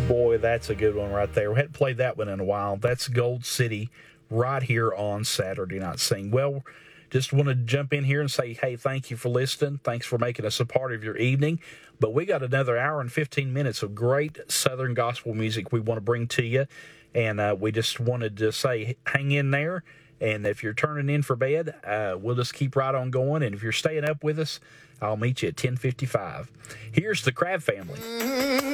Boy, that's a good one right there. We hadn't played that one in a while. That's Gold City right here on Saturday Night Sing. Well, just want to jump in here and say, hey, thank you for listening. Thanks for making us a part of your evening. But we got another hour and 15 minutes of great Southern gospel music we want to bring to you. And we just wanted to say, hang in there. And if you're turning in for bed, we'll just keep right on going. And if you're staying up with us, I'll meet you at 10:55. Here's the Crab Family.